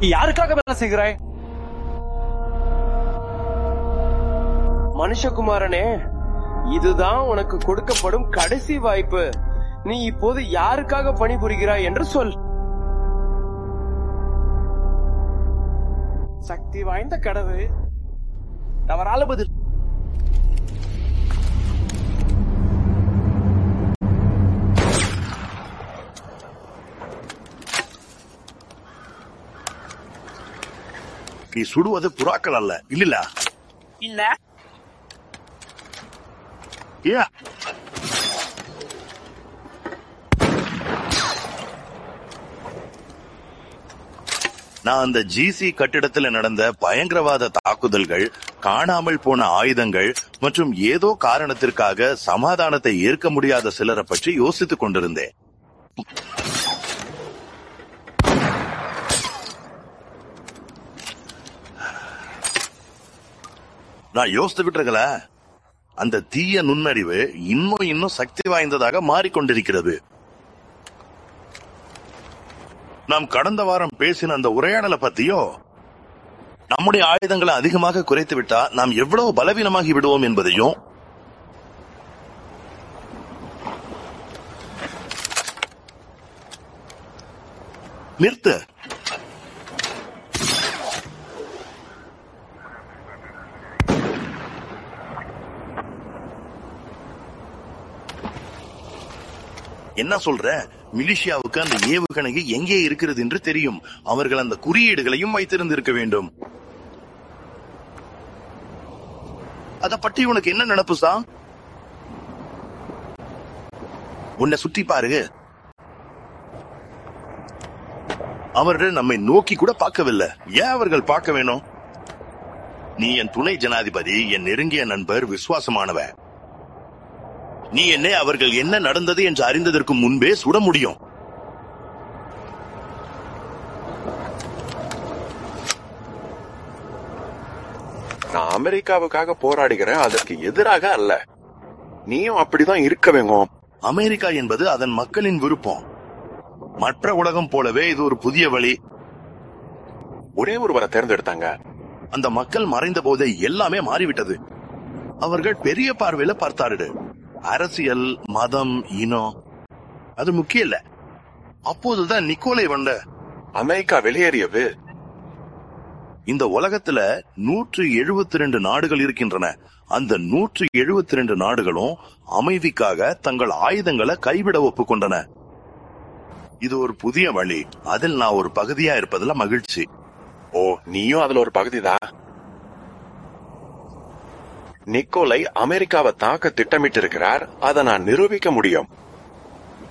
யாருக்காக வேலை செய்கிறாய்? மனுஷகுமாரனே, இதுதான் உனக்கு கொடுக்கப்படும் கடைசி வாய்ப்பு. நீ இப்போது யாருக்காக பணிபுரிகிறாய் என்று சொல். சக்தி வாய்ந்த கடவுள் தவறால பதில். நீ சுடுவது புறாக்கள் அல்ல, இல்ல இல்ல. நான் அந்த ஜிசி கட்டிடத்தில் நடந்த பயங்கரவாத தாக்குதல்கள், காணாமல் போன ஆயுதங்கள் மற்றும் ஏதோ காரணத்திற்காக சமாதானத்தை ஏற்க முடியாத சிலரை பற்றி யோசித்துக் கொண்டிருந்தேன். நான் யோசித்துக்கிட்டு இருக்கல, அந்த தீய நுண்ணறிவு இன்னும் சக்தி வாய்ந்ததாக மாறிக்கொண்டிருக்கிறது. நாம் கடந்த வாரம் பேசின அந்த உரையாடலை பத்தியோ, நம்முடைய ஆயுதங்களை அதிகமாக குறைத்து விட்டா நாம் எவ்வளவு பலவீனமாகி விடுவோம் என்பதையும், நிறுத்து. என்ன சொல்ற? மிலிஷியாவுக்கு அந்த ஏவுகணை எங்கே இருக்கிறது என்று தெரியும். அவர்கள் அந்த குறியீடுகளையும் வைத்திருந்திருக்க வேண்டும். அத பற்றி உனக்கு என்ன நினைப்பு சா? உன்னை சுற்றி பாரு. அவர்கள் நம்மை நோக்கி கூட பார்க்கவில்லை. ஏன் அவர்கள் பார்க்க வேணும்? நீ என் துணை ஜனாதிபதி, என் நெருங்கிய நண்பர், விசுவாசமானவன். நீ என்னை அவர்கள் என்ன நடந்தது என்று அறிந்ததற்கு முன்பே சுட முடியும். நான் அமெரிக்காவுக்காக போராடுகிறேன், அதற்கு எதிராக அல்ல. நீயும் அப்படிதான் இருக்க வேணும். அமெரிக்கா என்பது அதன் மக்களின் விருப்பம். மற்ற உலகம் போலவே இது ஒரு புதிய வழி. ஒரே ஒருவரை தேர்ந்தெடுத்தாங்க. அந்த மக்கள் மறைந்த போதே எல்லாமே மாறிவிட்டது. அவர்கள் பெரிய பார்வையில பார்த்தார்கள். அரசியல், மதம், இனம் அது முக்கியம் இல்ல. அப்போதுதான் நிக்கோலை வந்த அமெரிக்கா வெளியேறியது. இந்த உலகத்துல 172 நாடுகள் இருக்கின்றன. அந்த 172 நாடுகளும் அமைதிக்காக தங்கள் ஆயுதங்களை கைவிட ஒப்புக்கொண்டன. இது ஒரு புதிய வழி. அதில் நான் ஒரு பகுதியா இருப்பதுல மகிழ்ச்சி. ஓ, நீயும் அதுல ஒரு பகுதிதான். நிக்கோலை அமெரிக்காவை தாக்க திட்டமிட்டு இருக்கிறார். அதை நான் நிரூபிக்க முடியும்.